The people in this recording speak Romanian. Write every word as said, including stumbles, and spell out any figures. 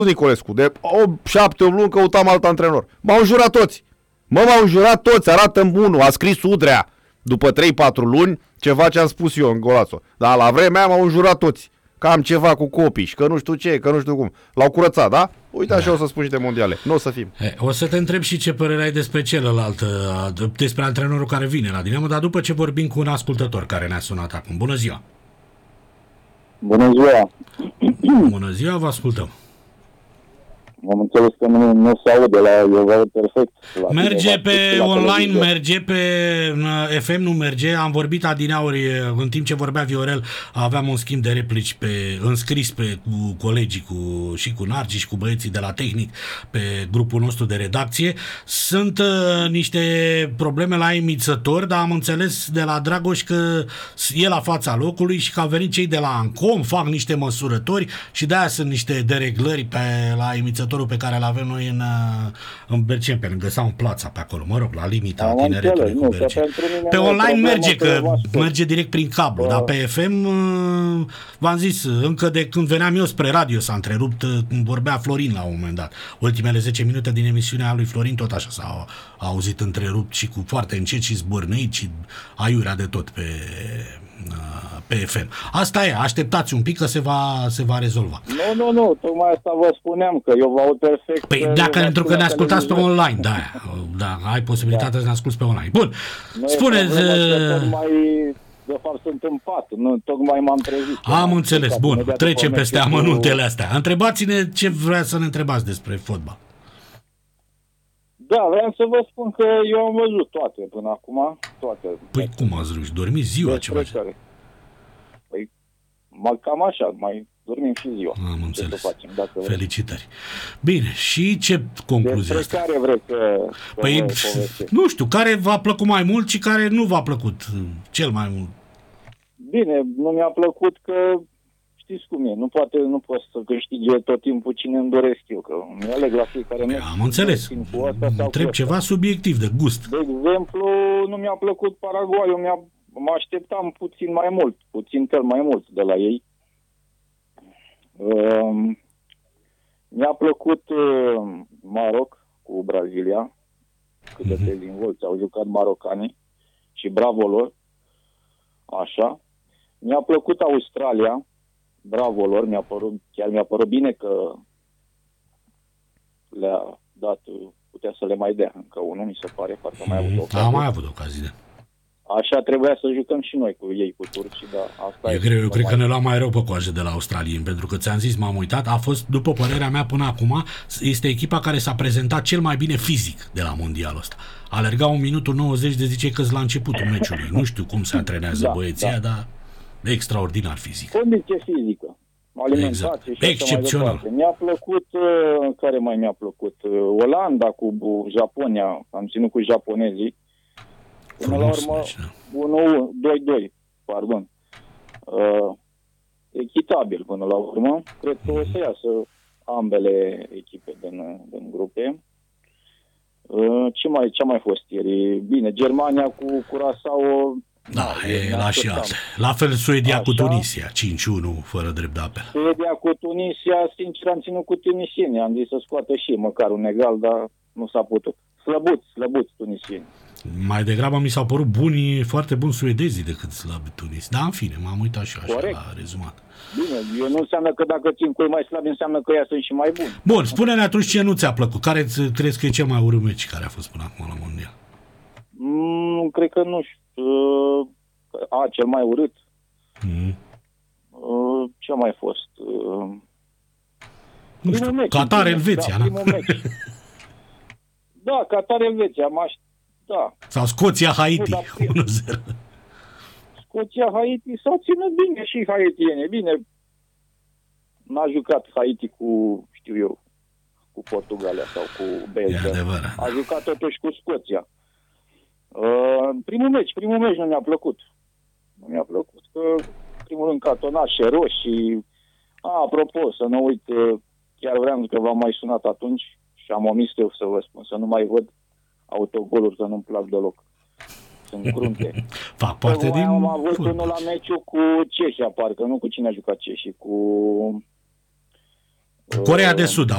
Nicolescu, de șapte luni căutam alt antrenor. M-au jurat toți. Mă, m-au jurat toți, arată-mi unul, a scris Udrea după trei patru luni ceva ce am spus eu în Golațo. Dar la vremea m-au jurat toți că am ceva cu copii și că nu știu ce, că nu știu cum. L-au curățat, da? Uite așa da. O să spun și de mondiale. Nu o să fim. He, o să te întreb și ce părere ai despre celălalt, despre antrenorul care vine la Dinamo, dar după ce vorbim cu un ascultător care ne-a sunat acum. Bună ziua! Bună ziua! Bună ziua, vă ascultăm! Am înțeles că nu, nu se aude la eu vă perfect. La merge pe online, merge pe F M, nu merge. Am vorbit adineauri, în timp ce vorbea Viorel, aveam un schimb de replici pe, înscris pe, cu colegii, cu, și cu Nargi și cu băieții de la tehnic pe grupul nostru de redacție. Sunt uh, niște probleme la emițător, dar am înțeles de la Dragoș că e la fața locului și că au venit cei de la Ancom, fac niște măsurători și de-aia sunt niște dereglări pe, la emițător pe care îl avem noi în, în Bercen, pe lângă sau în Plața pe acolo, mă rog, la limita am tineretului cu Bercen. Pe online merge, că merge direct prin cablu, dar pe F M, v-am zis, încă de când veneam eu spre radio s-a întrerupt, când vorbea Florin la un moment dat. Ultimele zece minute din emisiunea lui Florin tot așa s-a auzit întrerupt și cu foarte încet și zbârnăit și aiurea de tot pe... pe F M. Asta e, așteptați un pic că se va, se va rezolva. Nu, nu, nu, tocmai asta vă spuneam, că eu vă aud perfect. Păi dacă pentru că ne ascultați pe online, da, da, ai posibilitatea da. să ne asculți pe online. Bun, noi spuneți... Tocmai, de fapt sunt în pat, nu, tocmai m-am trezit. Am înțeles, bun, trecem peste amănuntele astea. Întrebați-ne ce vrea să ne întrebați despre fotbal. Da, vreau să vă spun că eu am văzut toate până acum, toate. Păi cum ați reușit? Dormiți ziua ceva? Păi, cam așa, mai dormim și ziua. Am înțeles. Facem, dacă felicitări. Bine, și ce concluzie despre care vreți să, să păi, nu știu, care v-a plăcut mai mult și care nu v-a plăcut cel mai mult? Bine, nu mi-a plăcut că știți cum e, nu poate, nu pot să câștige tot timpul cine îmi doresc eu, că îmi aleg la fiecare meci. Am înțeles, întreb ceva subiectiv, de gust. De exemplu, nu mi-a plăcut Paraguayul, mi-a, mă așteptam puțin mai mult, puțin cel mai mult de la ei. Uh, mi-a plăcut uh, Maroc cu Brazilia, cât de mm-hmm. dezinvolți au jucat marocanii și bravo lor, așa. Mi-a plăcut Australia, bravo lor, mi-a părut, chiar mi-a părut bine că le-a dat, putea să le mai dea încă unul, mi se pare, parcă mai avut ocazii. Am mai avut ocazii, da. Așa trebuia să jucăm și noi cu ei, cu turcii, dar asta e greu, eu cred mai... că ne luam mai rău pe coajă de la australieni, pentru că ți-am zis, m-am uitat, a fost, după părerea mea până acum, este echipa care s-a prezentat cel mai bine fizic de la mondialul ăsta. Alerga un minutul nouăzeci de zice că la începutul meciului. Nu știu cum se antrenează da, băieția, da. dar extraordinar fizic. Condiție fizică, alimentație exact. și excepțional. Așa mai mi-a plăcut, care mai mi-a plăcut? Olanda cu Japonia, am ținut cu japonezii. Până la urmă, unu doi doi, pardon. Uh, echitabil până la urmă. Cred că o să iasă ambele echipe din, din grupe. Uh, ce mai ce mai fost ieri? Bine, Germania cu Curaçao. Da, da e la și altele. La fel Suedia așa. Cu Tunisia, cinci unu, fără drept de apel. Suedia cu Tunisia, sincer, am ținut cu tunisienii. Am zis să scoată și măcar un egal, dar nu s-a putut. Slăbuți, slăbuți tunisieni. Mai degrabă mi s-au părut buni, foarte buni suedezii decât slabi Tunis. Dar în fine, m-am uitat și așa Corect. La rezumat. Bine, eu nu înseamnă că dacă țin cu ei mai slabi, înseamnă că ea sunt și mai buni. Bun, spune-ne atunci ce nu ți-a plăcut. Care crezi că e cel mai urât meci care a fost până acum la mondial? Mm, cred că nu știu. Uh, a, cel mai urât? Mm. Uh, ce a mai fost? Uh, nu știu, Qatar-Elveția, da? Primul meci. Da, Qatar-Elveția, m-aș... Da. Sau Scoția-Haiti, unu zero. Scoția-Haiti s-au ținut bine și haitiene. Bine, n-a jucat Haiti cu, știu eu, cu Portugalia sau cu Belgia. A jucat totuși cu Scoția. Uh, primul meci, primul meci nu mi-a plăcut. Nu mi-a plăcut că, primul rând, cartonașe roșii. A, apropo, să nu uit, chiar vreau că v-am mai sunat atunci și am omis eu să vă spun, să nu mai văd autogoluri, că nu-mi plac deloc. Sunt crunte. Fac parte din am avut unul la meciul cu Cehia, parcă, nu cu cine a jucat Cehii, cu... Coreea de Sud.